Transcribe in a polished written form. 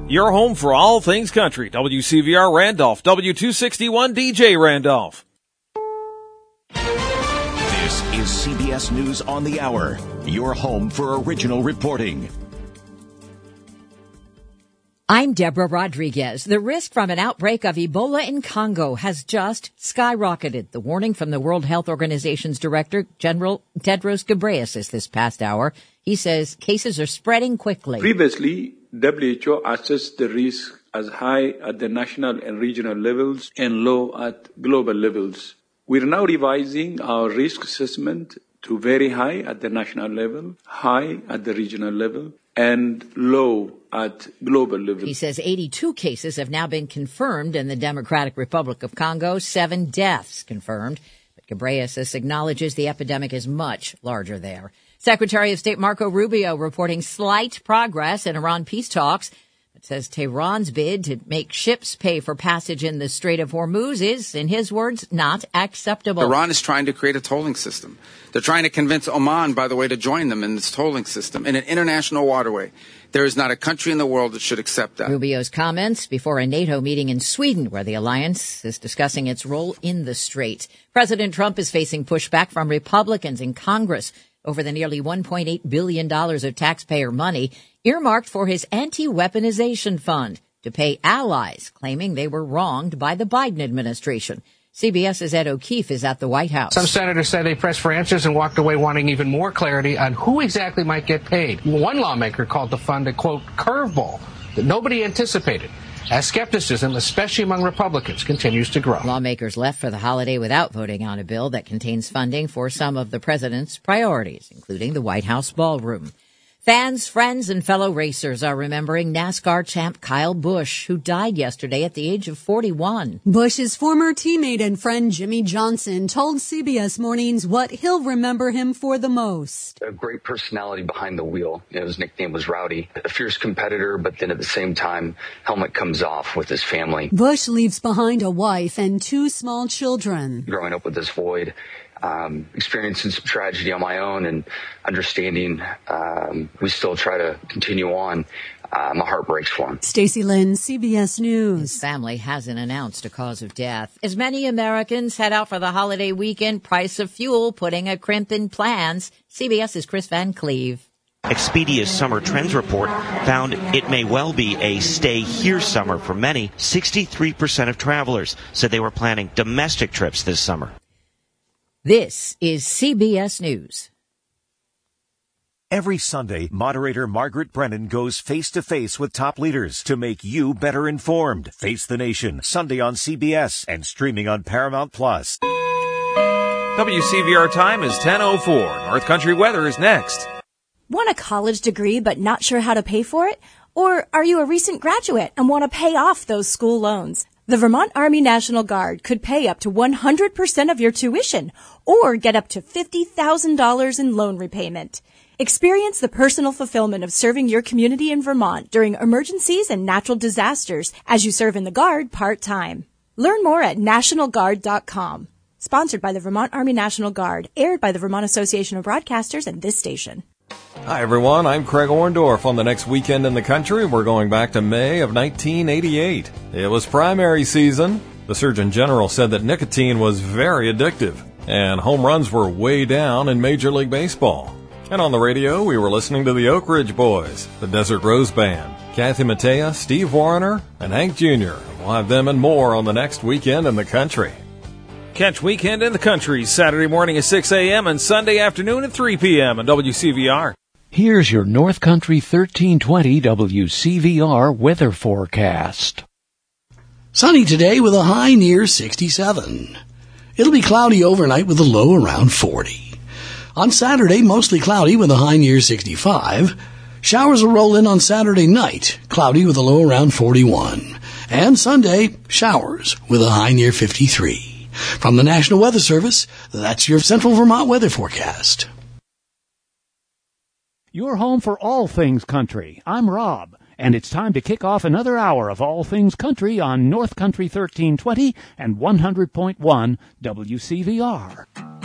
Your home for all things country. WCVR Randolph, W261 DJ Randolph. This is CBS News on the Hour, your home for original reporting. I'm Deborah Rodriguez. The risk from an outbreak of Ebola in Congo has just skyrocketed. The warning from the World Health Organization's Director General Tedros Ghebreyesus this past hour. He says cases are spreading quickly. Previously, WHO assessed the risk as high at the national and regional levels and low at global levels. We're now revising our risk assessment to very high at the national level, high at the regional level, and low at global level. He says 82 cases have now been confirmed in the Democratic Republic of Congo, 7 deaths confirmed. But Ghebreyesus acknowledges the epidemic is much larger there. Secretary of State Marco Rubio reporting slight progress in Iran peace talks. It says Tehran's bid to make ships pay for passage in the Strait of Hormuz is, in his words, not acceptable. Iran is trying to create a tolling system. They're trying to convince Oman, by the way, to join them in this tolling system in an international waterway. There is not a country in the world that should accept that. Rubio's comments before a NATO meeting in Sweden, where the alliance is discussing its role in the strait. President Trump is facing pushback from Republicans in Congress over the nearly $1.8 billion of taxpayer money earmarked for his anti-weaponization fund to pay allies claiming they were wronged by the Biden administration. CBS's Ed O'Keefe is at the White House. Some senators say they pressed for answers and walked away wanting even more clarity on who exactly might get paid. One lawmaker called the fund a, quote, curveball that nobody anticipated, as skepticism, especially among Republicans, continues to grow. Lawmakers left for the holiday without voting on a bill that contains funding for some of the president's priorities, including the White House ballroom. Fans, friends, and fellow racers are remembering NASCAR champ Kyle Busch, who died yesterday at the age of 41. Busch's former teammate and friend Jimmy Johnson told CBS Mornings what he'll remember him for the most. A great personality behind the wheel. His nickname was Rowdy. A fierce competitor, but then at the same time, helmet comes off with his family. Busch leaves behind a wife and 2 small children. Growing up with this void, experiencing some tragedy on my own and understanding we still try to continue on. My heart breaks for him. Stacey Lynn, CBS News. His family hasn't announced a cause of death. As many Americans head out for the holiday weekend, price of fuel putting a crimp in plans. CBS's Chris Van Cleve. Expedia's summer trends report found it may well be a stay here summer for many. 63% of travelers said they were planning domestic trips this summer. This is CBS News. Every Sunday, moderator Margaret Brennan goes face-to-face with top leaders to make you better informed. Face the Nation, Sunday on CBS and streaming on Paramount+. WCVR time is 10:04. North Country weather is next. Want a college degree but not sure how to pay for it? Or are you a recent graduate and want to pay off those school loans? The Vermont Army National Guard could pay up to 100% of your tuition or get up to $50,000 in loan repayment. Experience the personal fulfillment of serving your community in Vermont during emergencies and natural disasters as you serve in the Guard part-time. Learn more at nationalguard.com. Sponsored by the Vermont Army National Guard, aired by the Vermont Association of Broadcasters and this station. Hi, everyone. I'm Craig Orndorff. On the next weekend in the country, we're going back to May of 1988. It was primary season. The Surgeon General said that nicotine was very addictive, and home runs were way down in Major League Baseball. And on the radio, we were listening to the Oak Ridge Boys, the Desert Rose Band, Kathy Mattea, Steve Wariner, and Hank Jr. We'll have them and more on the next weekend in the country. Catch Weekend in the Country Saturday morning at 6 a.m. and Sunday afternoon at 3 p.m. on WCVR. Here's your North Country 1320 WCVR weather forecast. Sunny today with a high near 67. It'll be cloudy overnight with a low around 40. On Saturday, mostly cloudy with a high near 65. Showers will roll in on Saturday night, cloudy with a low around 41. And Sunday, showers with a high near 53. From the National Weather Service, that's your Central Vermont weather forecast. Your home for all things country. I'm Rob, and it's time to kick off another hour of all things country on North Country 1320 and 100.1 WCVR.